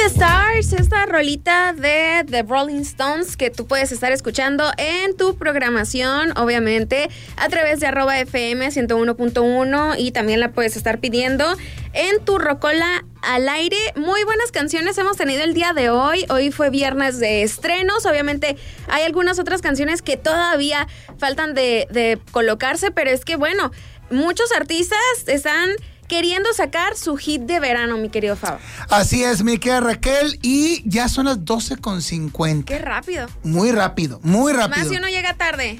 the Stars, esta rolita de The Rolling Stones que tú puedes estar escuchando en tu programación, obviamente, a través de @FM 101.1 y también la puedes estar pidiendo en tu Rocola al aire. Muy buenas canciones hemos tenido el día de hoy. Hoy fue viernes de estrenos. Obviamente hay algunas otras canciones que todavía faltan de colocarse, pero es que bueno, muchos artistas están queriendo sacar su hit de verano, mi querido Fabo. Así es, mi querida Raquel, y ya son las 12:50. Qué rápido. Muy rápido, muy rápido. Más si uno llega tarde.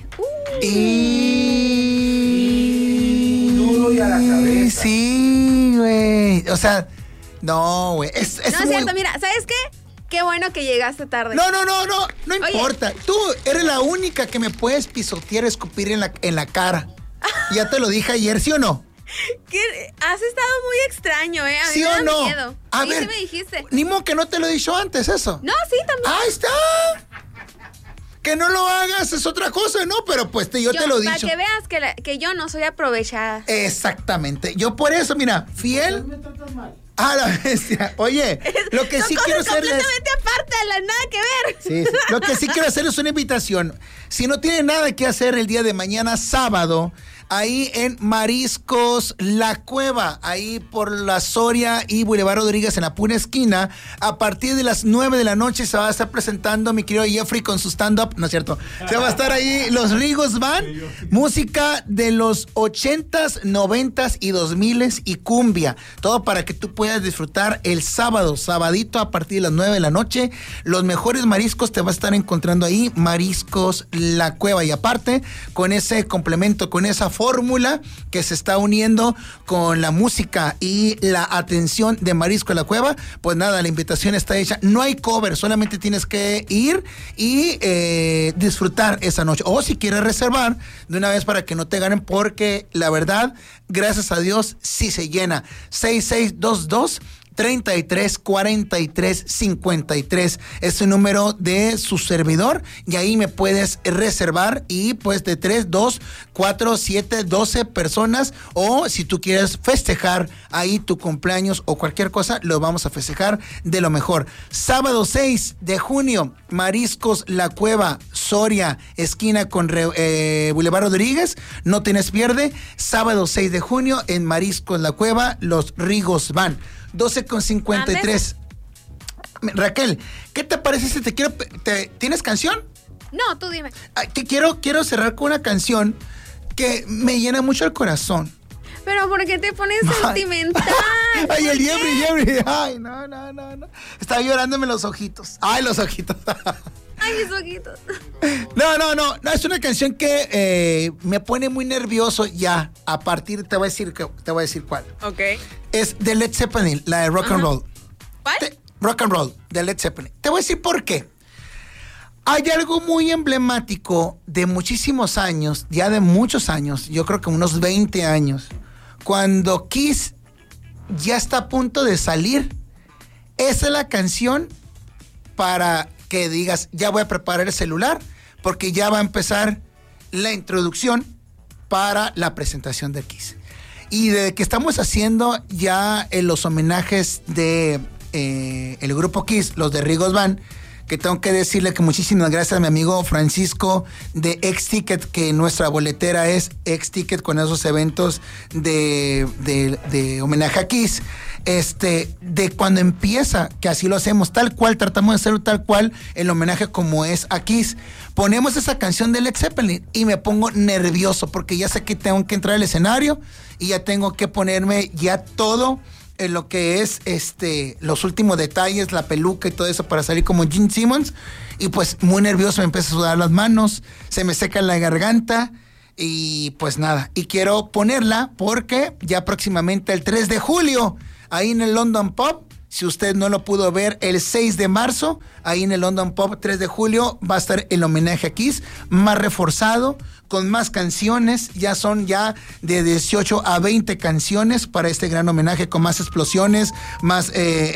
Y duro y a la cabeza. Sí, güey. O sea, no, güey. No es cierto, mira, ¿sabes qué? Qué bueno que llegaste tarde. No importa. Tú eres la única que me puedes pisotear, escupir en la cara. Ya te lo dije ayer, ¿sí o no? ¿Qué? Has estado muy extraño, A mí ¿Sí me o da no? miedo. A Sí, ver, sí me dijiste. Ni modo que no te lo he dicho antes, eso. No, sí, también. Ahí está. Que no lo hagas es otra cosa, ¿no? Pero pues yo te lo he dicho. Para que veas que yo no soy aprovechada. Exactamente. Yo por eso, mira, fiel. Me tratas mal. A la bestia. Oye, lo que sí quiero hacerles... completamente aparte, nada que ver. Sí. Lo que sí quiero hacer es una invitación. Si no tienen nada que hacer el día de mañana, sábado, ahí en Mariscos La Cueva, ahí por la Soria y Boulevard Rodríguez en la pura esquina, a partir de las 9 de la noche se va a estar presentando mi querido Jeffrey con su stand-up, ¿no es cierto? Se va a estar ahí los Rigos Van, música de los 80s, 90s y 2000s y cumbia, todo para que tú puedas disfrutar el sábado, sabadito a partir de las 9 de la noche. Los mejores mariscos te vas a estar encontrando ahí, Mariscos La Cueva, y aparte con ese complemento, con esa fórmula que se está uniendo con la música y la atención de Marisco La Cueva, pues nada, la invitación está hecha. No hay cover, solamente tienes que ir y disfrutar esa noche. O si quieres reservar de una vez para que no te ganen, porque la verdad, gracias a Dios, sí se llena. 6622-334353 es el número de su servidor, y ahí me puedes reservar, y pues de 3, 2, 4, 7, 12 personas, o si tú quieres festejar ahí tu cumpleaños o cualquier cosa, lo vamos a festejar de lo mejor. Sábado 6 de junio, Mariscos La Cueva, Soria, esquina con Boulevard Rodríguez, no tienes pierde. Sábado 6 de junio en Mariscos La Cueva, los Rigos Van. 12:53. Raquel, ¿qué te parece si ¿tienes canción? No, tú dime. Que quiero cerrar con una canción que me llena mucho el corazón. Pero ¿por qué te pones sentimental? Ay, el Jeffrey. Ay, no. Estaba llorándome los ojitos. Ay, los ojitos. Ay, mis ojitos. No, es una canción que me pone muy nervioso ya. A partir, te voy a decir cuál. Ok. Es de Led Zeppelin, la de Rock and Roll. ¿Cuál? Rock and Roll, de Led Zeppelin. Te voy a decir por qué. Hay algo muy emblemático de muchísimos años, ya de muchos años, yo creo que unos 20 años, cuando Kiss ya está a punto de salir. Esa es la canción para que digas, ya voy a preparar el celular, porque ya va a empezar la introducción para la presentación de Kiss. Y de que estamos haciendo ya los homenajes de el grupo Kiss, los de Rigos Van, que tengo que decirle que muchísimas gracias a mi amigo Francisco de X-Ticket, que nuestra boletera es X-Ticket con esos eventos de homenaje a Kiss. De cuando empieza, que así lo hacemos, tal cual, tratamos de hacerlo tal cual, el homenaje como es a Kiss. Ponemos esa canción de Led Zeppelin y me pongo nervioso, porque ya sé que tengo que entrar al escenario y ya tengo que ponerme ya todo en lo que es los últimos detalles, la peluca y todo eso para salir como Gene Simmons. Y pues muy nervioso, me empieza a sudar las manos, se me seca la garganta. Y pues nada, y quiero ponerla porque ya próximamente el 3 de julio, ahí en el London Pub, si usted no lo pudo ver, el 6 de marzo, ahí en el London Pub, 3 de julio, va a estar el homenaje a Kiss, más reforzado, con más canciones, ya son de 18 a 20 canciones para este gran homenaje, con más explosiones, más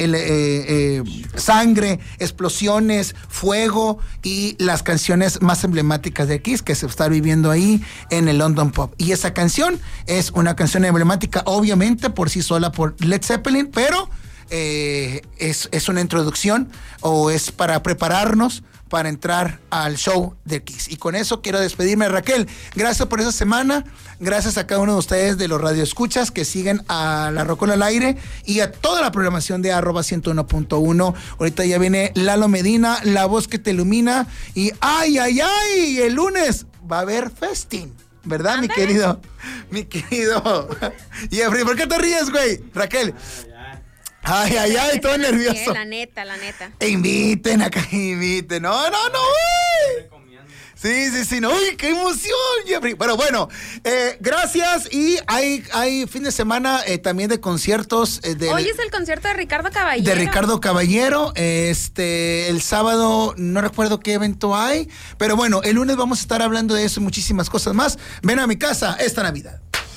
sangre, explosiones, fuego y las canciones más emblemáticas de Kiss que se está viviendo ahí en el London Pub. Y esa canción es una canción emblemática, obviamente por sí sola, por Led Zeppelin, pero es una introducción o es para prepararnos para entrar al show de Kiss. Y con eso quiero despedirme. Raquel, gracias por esa semana, gracias a cada uno de ustedes de los radioescuchas que siguen a La Rocola al Aire y a toda la programación de @101.1. Ahorita ya viene Lalo Medina, la voz que te ilumina, y ¡ay, el lunes va a haber festín! ¿Verdad, mi querido? Jeffrey, ¿por qué te ríes, güey? Raquel. Ay, todo nervioso. La neta. Inviten. No, uy. Sí, no, uy, qué emoción, Jeffrey. Pero bueno, gracias. Y hay fin de semana también de conciertos. Hoy es el concierto de Ricardo Caballero. De Ricardo Caballero. El sábado no recuerdo qué evento hay. Pero bueno, el lunes vamos a estar hablando de eso y muchísimas cosas más. Ven a mi casa esta Navidad.